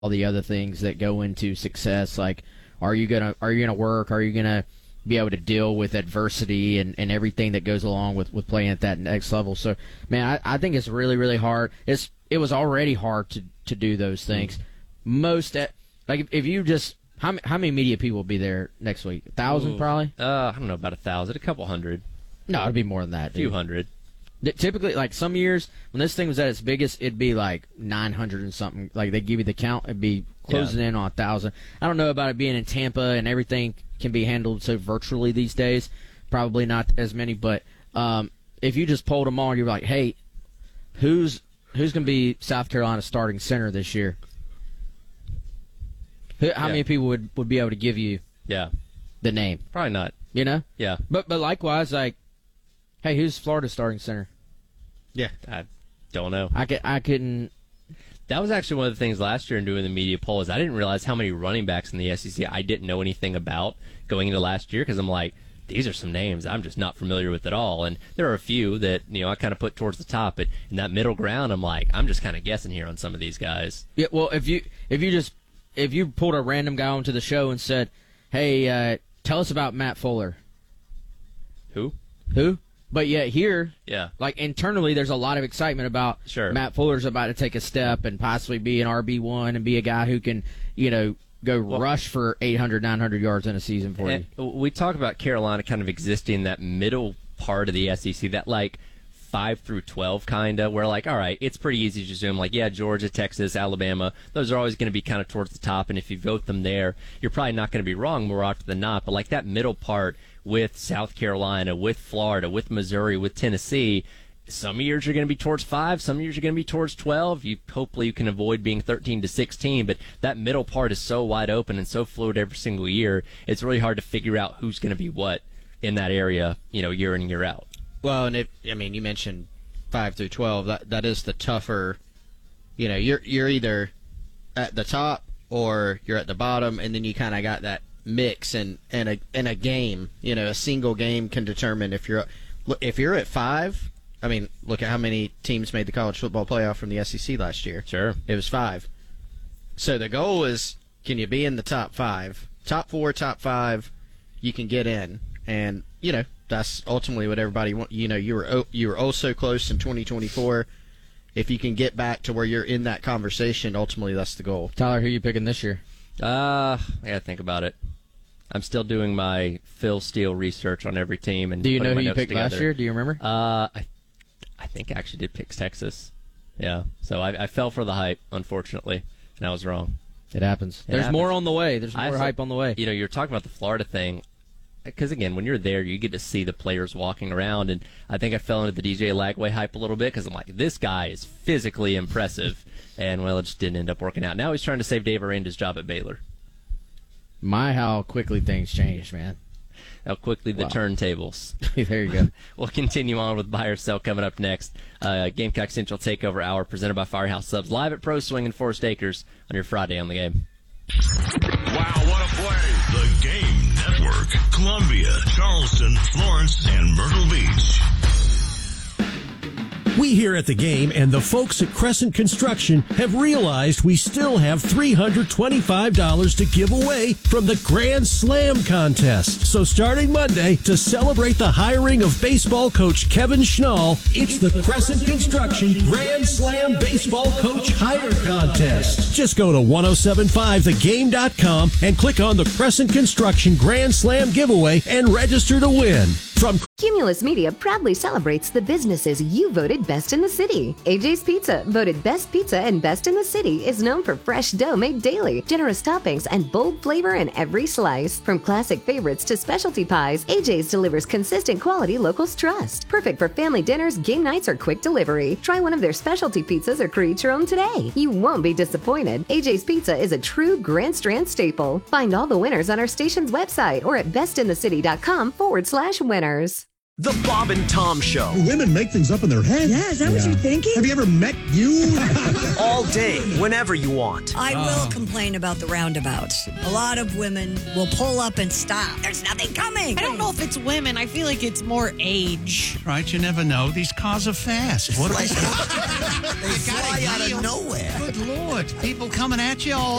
all the other things that go into success. Like, are you gonna work? Are you gonna be able to deal with adversity and everything that goes along with playing at that next level? So, man, I think it's really, really hard. It was already hard to do those things. If you just how many media people will be there next week? 1,000 probably. I don't know, about 1,000, a couple hundred. No, it'd be more than that. A few hundred. Typically, like some years when this thing was at its biggest, it'd be like 900 and something. Like they give you the count, it'd be closing in on 1,000. I don't know about it being in Tampa and everything can be handled so virtually these days. Probably not as many, but if you just polled them all, you're like, hey, who's going to be South Carolina's starting center this year? How many people would be able to give you the name? Probably not. You know? Yeah. But likewise, like, hey, who's Florida's starting center? Yeah. I don't know. I couldn't. That was actually one of the things last year in doing the media poll is I didn't realize how many running backs in the SEC I didn't know anything about going into last year because I'm like, these are some names I'm just not familiar with at all. And there are a few that, I kind of put towards the top, but in that middle ground, I'm like, I'm just kind of guessing here on some of these guys. Yeah, well, if you pulled a random guy onto the show and said, hey, tell us about Matt Fuller. Who? But yet here, yeah, like internally, there's a lot of excitement about Matt Fuller's about to take a step and possibly be an RB1 and be a guy who can, go rush for 800, 900 yards in a season for you. We talk about Carolina kind of existing in that middle part of the SEC, that like 5 through 12 kind of, where like, all right, it's pretty easy to assume like, yeah, Georgia, Texas, Alabama, those are always going to be kind of towards the top, and if you vote them there, you're probably not going to be wrong more often than not, but like that middle part with South Carolina, with Florida, with Missouri, with Tennessee, some years you're going to be towards 5, some years you're going to be towards 12. Hopefully you can avoid being 13 to 16, but that middle part is so wide open and so fluid every single year, it's really hard to figure out who's going to be what in that area, year in, year out. Well, and you mentioned 5 through 12. That is the tougher. You're either at the top or you're at the bottom, and then you kind of got that mix. And a game, a single game can determine if you're at 5. I mean, look at how many teams made the college football playoff from the SEC last year. Sure, it was 5. So the goal is, can you be in the top 5, top 4, top 5? You can get in, and that's ultimately what everybody wants. You were oh so close in 2024. If you can get back to where you're in that conversation, ultimately that's the goal. Tyler, who are you picking this year? I gotta think about it. I'm still doing my Phil Steele research on every team. And do you know who you picked last year? Do you remember? I think I actually did pick Texas. Yeah, so I fell for the hype, unfortunately, and I was wrong. It happens. There's more on the way. There's more hype on the way. You're talking about the Florida thing. Because, again, when you're there, you get to see the players walking around, and I think I fell into the DJ Lagway hype a little bit because I'm like, this guy is physically impressive, and, well, it just didn't end up working out. Now he's trying to save Dave Aranda's job at Baylor. How quickly things changed, man. How quickly the turntables. There you go. We'll continue on with Buy or Sell coming up next. Gamecock Central Takeover Hour presented by Firehouse Subs, live at Pro Swing in Forest Acres on your Friday on the Game. Wow, what a play! The Game Network. Columbia, Charleston, Florence, and Myrtle Beach. We here at the Game and the folks at Crescent Construction have realized we still have $325 to give away from the Grand Slam contest. So starting Monday, to celebrate the hiring of baseball coach Kevin Schnall, it's the Crescent Construction Grand Slam Baseball Coach Hire Contest. Just go to 1075thegame.com and click on the Crescent Construction Grand Slam giveaway and register to win. Cumulus Media proudly celebrates the businesses you voted best in the city. AJ's Pizza, voted best pizza and best in the city, is known for fresh dough made daily, generous toppings, and bold flavor in every slice. From classic favorites to specialty pies, AJ's delivers consistent quality locals trust. Perfect for family dinners, game nights, or quick delivery. Try one of their specialty pizzas or create your own today. You won't be disappointed. AJ's Pizza is a true Grand Strand staple. Find all the winners on our station's website or at bestinthecity.com/winners. The Bob and Tom Show. Women make things up in their head. Yeah, is that what you're thinking? Have you ever met you? All day, whenever you want. I will complain about the roundabouts. A lot of women will pull up and stop. There's nothing coming. I don't know if it's women. I feel like it's more age. Right, you never know. These cars are fast. What They fly out of nowhere. Good Lord. People coming at you all